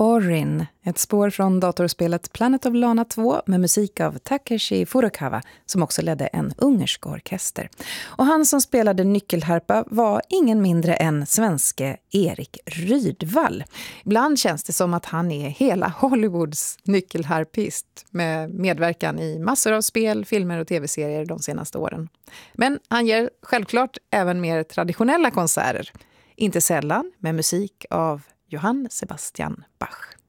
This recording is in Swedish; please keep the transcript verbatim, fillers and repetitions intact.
Orin, ett spår från datorspelet Planet of Lana två med musik av Takeshi Furukawa som också ledde en ungersk orkester. Och han som spelade nyckelharpa var ingen mindre än svenske Erik Rydvall. Ibland känns det som att han är hela Hollywoods nyckelharpist med medverkan i massor av spel, filmer och tv-serier de senaste åren. Men han ger självklart även mer traditionella konserter, inte sällan med musik av Johann Sebastian Bach.